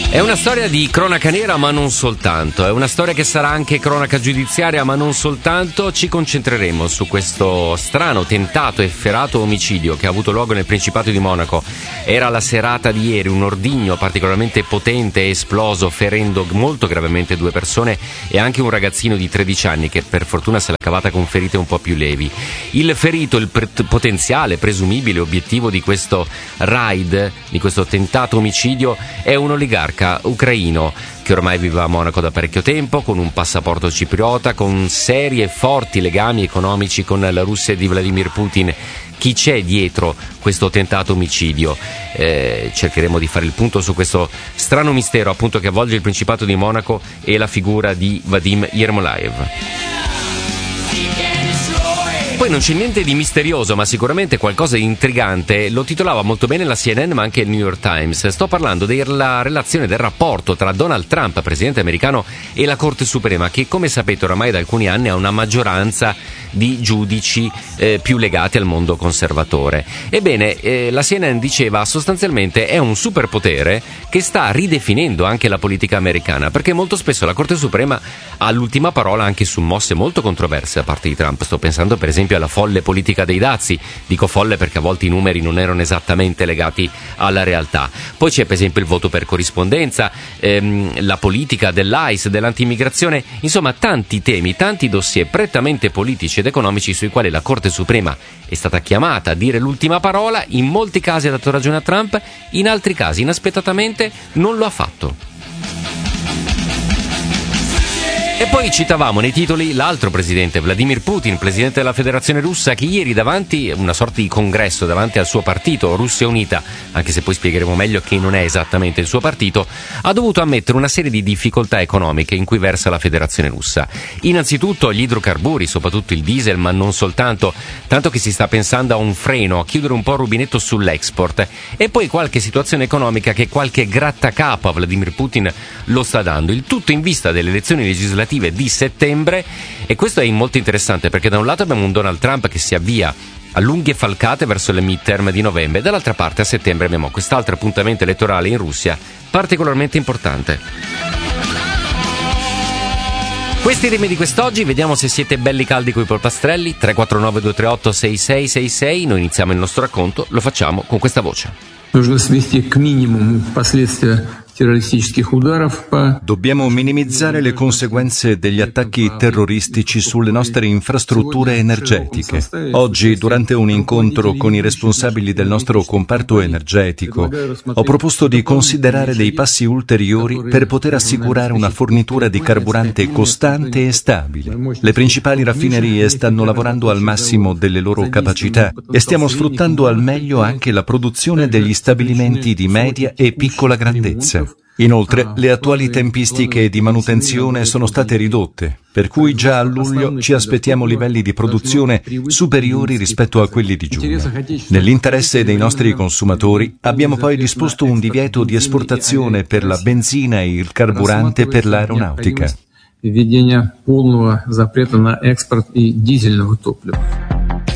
È una storia di cronaca nera, ma non soltanto. È una storia che sarà anche cronaca giudiziaria, ma non soltanto. Ci concentreremo su questo strano, tentato e efferato omicidio che ha avuto luogo nel Principato di Monaco. Era la serata di ieri, un ordigno particolarmente potente è esploso, ferendo molto gravemente 2 persone e anche un ragazzino di 13 anni che per fortuna se l'ha cavata con ferite un po' più levi. Il ferito, il potenziale, presumibile obiettivo di questo raid, di questo tentato omicidio, è un oligarca ucraino che ormai vive a Monaco da parecchio tempo, con un passaporto cipriota, con seri e forti legami economici con la Russia di Vladimir Putin. Chi c'è dietro questo tentato omicidio? Cercheremo di fare il punto su questo strano mistero appunto che avvolge il Principato di Monaco e la figura di Vadim Yermolaev. Poi non c'è niente di misterioso, ma sicuramente qualcosa di intrigante. Lo titolava molto bene la CNN, ma anche il New York Times. Sto parlando della relazione, del rapporto tra Donald Trump, presidente americano, e la Corte Suprema, che come sapete oramai da alcuni anni ha una maggioranza di giudici più legati al mondo conservatore. Ebbene, la CNN diceva sostanzialmente è un superpotere che sta ridefinendo anche la politica americana, perché molto spesso la Corte Suprema ha l'ultima parola anche su mosse molto controverse da parte di Trump. Sto pensando per esempio alla folle politica dei dazi. Dico folle perché a volte i numeri non erano esattamente legati alla realtà. Poi c'è per esempio il voto per corrispondenza, la politica dell'ICE, dell'antimmigrazione, insomma tanti temi, tanti dossier prettamente politici ed economici sui quali la Corte Suprema è stata chiamata a dire l'ultima parola. In molti casi ha dato ragione a Trump, in altri casi inaspettatamente non lo ha fatto. E poi citavamo nei titoli l'altro presidente, Vladimir Putin, presidente della Federazione Russa, che ieri davanti, una sorta di congresso davanti al suo partito, Russia Unita, anche se poi spiegheremo meglio che non è esattamente il suo partito, ha dovuto ammettere una serie di difficoltà economiche in cui versa la Federazione Russa. Innanzitutto gli idrocarburi, soprattutto il diesel, ma non soltanto, tanto che si sta pensando a un freno, a chiudere un po' il rubinetto sull'export, e poi qualche situazione economica che qualche grattacapo a Vladimir Putin lo sta dando, il tutto in vista delle elezioni legislative di settembre. E questo è molto interessante perché da un lato abbiamo un Donald Trump che si avvia a lunghe falcate verso le midterm di novembre, dall'altra parte a settembre abbiamo quest'altro appuntamento elettorale in Russia particolarmente importante. Questi i temi di quest'oggi, vediamo se siete belli caldi coi polpastrelli. 349 238 6666. Noi iniziamo il nostro racconto, lo facciamo con questa voce. Нужно свести к минимуму последствия terroristickих ударов. Dobbiamo minimizzare le conseguenze degli attacchi terroristici sulle nostre infrastrutture energetiche. Oggi, durante un incontro con i responsabili del nostro comparto energetico, ho proposto di considerare dei passi ulteriori per poter assicurare una fornitura di carburante costante e stabile. Le principali raffinerie stanno lavorando al massimo delle loro capacità e stiamo sfruttando al meglio anche la produzione degli stabilimenti di media e piccola grandezza. Inoltre, le attuali tempistiche di manutenzione sono state ridotte, per cui già a luglio ci aspettiamo livelli di produzione superiori rispetto a quelli di giugno. Nell'interesse dei nostri consumatori, abbiamo poi disposto un divieto di esportazione per la benzina e il carburante per l'aeronautica. Введение полного запрета на экспорт и дизельного топлива.